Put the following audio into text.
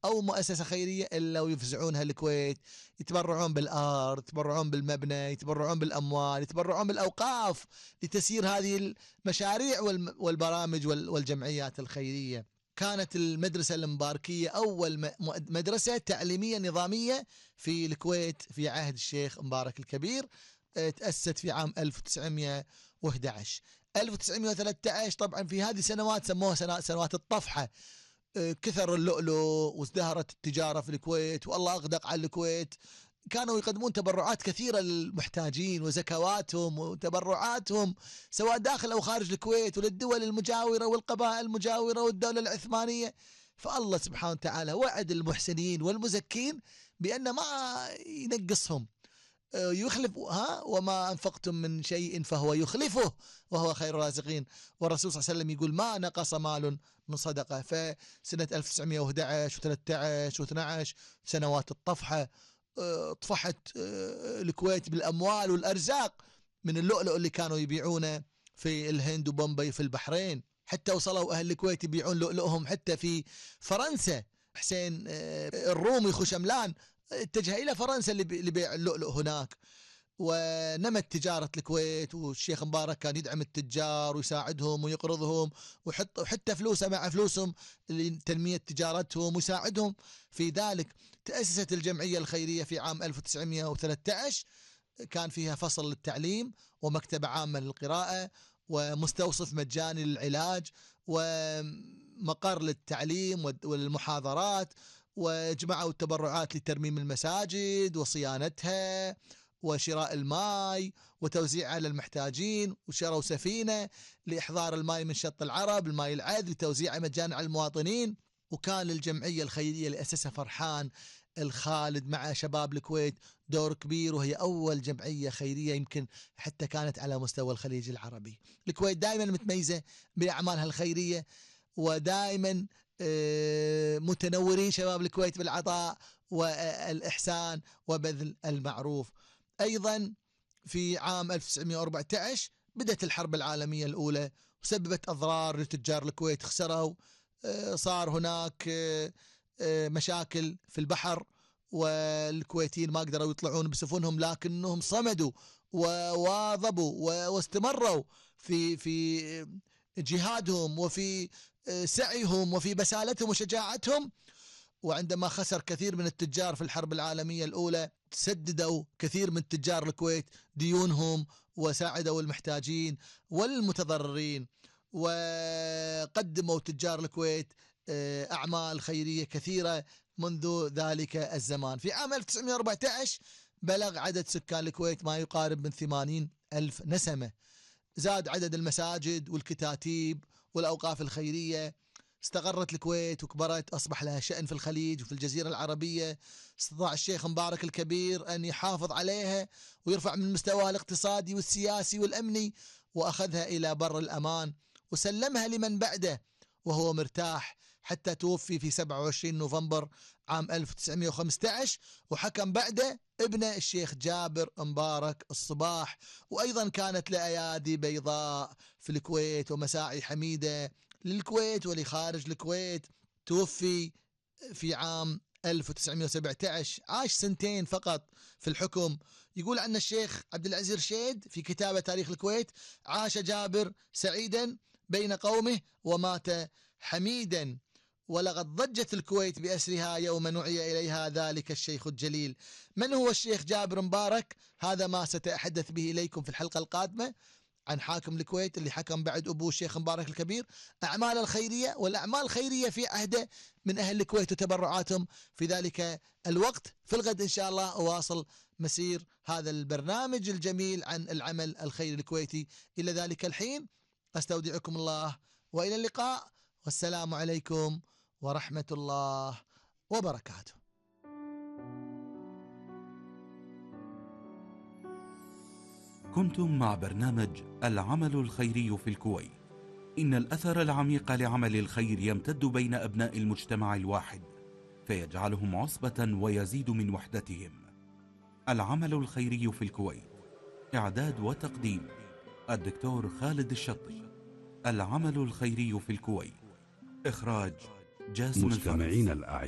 أو مؤسسة خيرية إلا ويفزعونها الكويت، يتبرعون بالأرض، يتبرعون بالمبنى، يتبرعون بالأموال، يتبرعون بالأوقاف لتسيير هذه المشاريع والبرامج والجمعيات الخيرية. كانت المدرسة المباركية أول مدرسة تعليمية نظامية في الكويت في عهد الشيخ مبارك الكبير، تأسست في عام 1911. 1913 طبعا في هذه السنوات سموها سنوات الطفحة، كثر اللؤلؤ وازدهرت التجارة في الكويت والله أغدق على الكويت، كانوا يقدمون تبرعات كثيرة للمحتاجين وزكواتهم وتبرعاتهم سواء داخل أو خارج الكويت وللدول المجاورة والقبائل المجاورة والدولة العثمانية. فالله سبحانه وتعالى وعد المحسنين والمزكين بأن ما ينقصهم، يخلف وما أنفقتم من شيء فهو يخلفه وهو خير الرازقين. والرسول صلى الله عليه وسلم يقول ما نقص مال من صدقة. فسنة 1911 و13 و12 سنوات الطفحة، طفحت الكويت بالأموال والأرزاق من اللؤلؤ اللي كانوا يبيعونه في الهند وبومبي في البحرين، حتى وصلوا أهل الكويت يبيعون لؤلؤهم حتى في فرنسا. حسين الرومي خوشملان اتجه إلى فرنسا لبيع اللؤلؤ هناك. ونمت تجارة الكويت، والشيخ مبارك كان يدعم التجار ويساعدهم ويقرضهم وحتى فلوسه مع فلوسهم لتنمية تجارتهم ويساعدهم في ذلك. تأسست الجمعية الخيرية في عام 1913، كان فيها فصل للتعليم ومكتبة عامة للقراءة ومستوصف مجاني للعلاج ومقر للتعليم والمحاضرات، وجمعوا التبرعات لترميم المساجد وصيانتها وشراء الماء وتوزيعها للمحتاجين، وشروا سفينة لإحضار الماء من شط العرب، الماء العذب، لتوزيعه مجانا على المواطنين. وكان الجمعية الخيرية اللي أسسها فرحان الخالد مع شباب الكويت دور كبير، وهي أول جمعية خيرية يمكن حتى كانت على مستوى الخليج العربي. الكويت دائما متميزة بأعمالها الخيرية، ودائما متنورين شباب الكويت بالعطاء والإحسان وبذل المعروف. أيضا في عام 1914 بدأت الحرب العالمية الأولى وسببت أضرار لتجار الكويت، خسروا، صار هناك مشاكل في البحر والكويتيين ما قدروا يطلعون بسفنهم، لكنهم صمدوا وواظبوا واستمروا في جهادهم وفي سعيهم وفي بسالتهم وشجاعتهم. وعندما خسر كثير من التجار في الحرب العالمية الأولى سددوا كثير من تجار الكويت ديونهم وساعدوا المحتاجين والمتضررين، وقدموا تجار الكويت أعمال خيرية كثيرة منذ ذلك الزمان. في عام 1914 بلغ عدد سكان الكويت ما يقارب من 80,000 نسمة، زاد عدد المساجد والكتاتيب والأوقاف الخيرية، استقرت الكويت وكبرت، أصبح لها شأن في الخليج وفي الجزيرة العربية. استطاع الشيخ مبارك الكبير أن يحافظ عليها ويرفع من مستواها الاقتصادي والسياسي والأمني، وأخذها إلى بر الأمان وسلمها لمن بعده وهو مرتاح، حتى توفي في 27 نوفمبر عام 1915، وحكم بعده ابنه الشيخ جابر مبارك الصباح. وأيضا كانت له أيادي بيضاء في الكويت ومساعي حميدة للكويت ولخارج الكويت. توفي في عام 1917، عاش 2 فقط في الحكم. يقول عنه الشيخ عبد العزيز رشيد في كتابة تاريخ الكويت: عاش جابر سعيدا بين قومه ومات حميدا، ولقد ضجت الكويت بأسرها يوم نعي إليها ذلك الشيخ الجليل. من هو الشيخ جابر مبارك؟ هذا ما سأتحدث به إليكم في الحلقة القادمة عن حاكم الكويت اللي حكم بعد أبوه الشيخ مبارك الكبير، أعمال الخيرية والأعمال الخيرية في عهده من أهل الكويت وتبرعاتهم في ذلك الوقت. في الغد إن شاء الله أواصل مسير هذا البرنامج الجميل عن العمل الخيري الكويتي. إلى ذلك الحين أستودعكم الله وإلى اللقاء، والسلام عليكم ورحمة الله وبركاته. كنتم مع برنامج العمل الخيري في الكويت. إن الأثر العميق لعمل الخير يمتد بين أبناء المجتمع الواحد، فيجعلهم عصبة ويزيد من وحدتهم. العمل الخيري في الكويت، إعداد وتقديم الدكتور خالد الشطي. العمل الخيري في الكويت، إخراج جاسم الفرج. مستمعين الأعزاء،